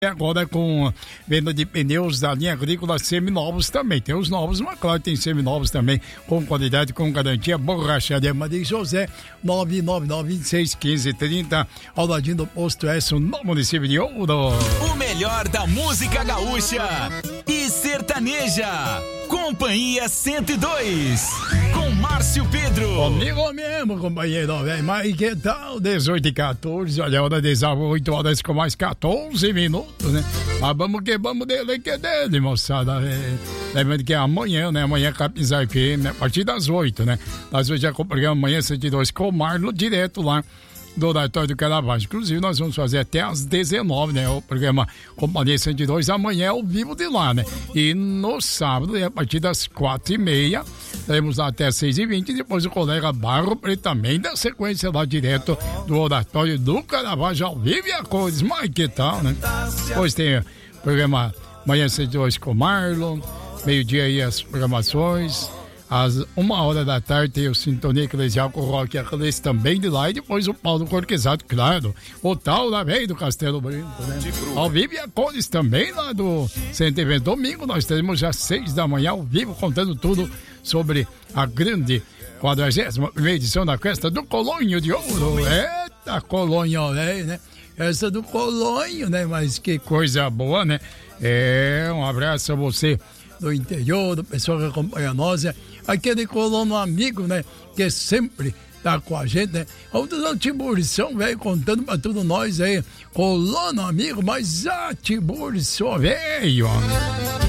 Agora com venda de pneus da linha agrícola seminovos também. Tem os novos, mas claro, tem seminovos também, com qualidade, com garantia. Borracharia Maria José, 999261530, ao ladinho do posto S, no município de Ouro. O melhor da música gaúcha e sertaneja. Companhia 102, com Márcio Pedro. Comigo mesmo, companheiro, velho. Mas que tal? 18h14, olha a hora das 8 horas com mais 14 minutos, né? Mas vamos que vamos dele, que dele, moçada. Lembrando que é amanhã, né? Amanhã Capinzar aqui, né? A partir das 8, né? Das 8 já com o programa Manhã 102 com o Marlon, direto lá do Oratório do Caravaggio. Inclusive, nós vamos fazer até às 19, né? O programa Companhia 102, amanhã é ao vivo de lá, né? E no sábado, a partir das 4h30, estaremos lá até 6h20, depois o colega Barro Preto também dá sequência lá direto do Oratório do Caravaggio, ao vivo e a cores. Mas que tal, né? Depois tem o programa Manhã 102 com o Marlon, meio-dia aí as programações. Às 1h da tarde tem o Sintonia Eclesial com o Rock Arles também de lá. E depois o Paulo Corquesato, claro. O tal lá veio do Castelo Branco, né? Ao vivo e a cores também lá do Centro Evento. Domingo nós teremos já 6 da manhã ao vivo, contando tudo sobre a grande 41ª edição da festa do Colônio de Ouro. Eita, Colônio, né? Essa do Colônio, né? Mas que coisa boa, né? Um abraço a você do interior, do pessoal que acompanha nós, aquele colono amigo, né, que sempre tá com a gente, né, o do Tiburção, velho, contando pra tudo nós aí, colono amigo, mas Tiburção, velho,